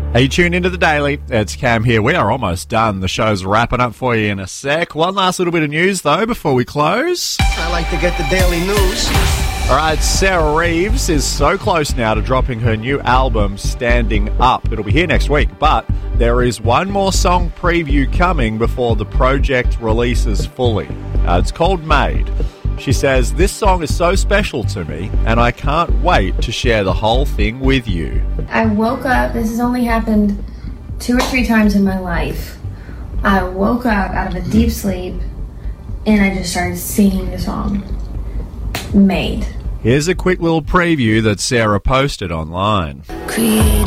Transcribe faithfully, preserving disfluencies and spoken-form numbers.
Hey, you tuned into the Daily. It's Cam here. We are almost done. The show's wrapping up for you in a sec. One last little bit of news, though, before we close. I like to get the daily news. All right, Sarah Reeves is so close now to dropping her new album, Standing Up. It'll be here next week, but there is one more song preview coming before the project releases fully. Uh, it's called Made. She says, "This song is so special to me, and I can't wait to share the whole thing with you." I woke up, this has only happened two or three times in my life. I woke up out of a deep sleep, and I just started singing the song, Made. Here's a quick little preview that Sarah posted online. Create